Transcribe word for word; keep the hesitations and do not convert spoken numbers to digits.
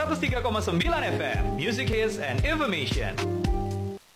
seratus tiga koma sembilan F M, Music Hits and Information.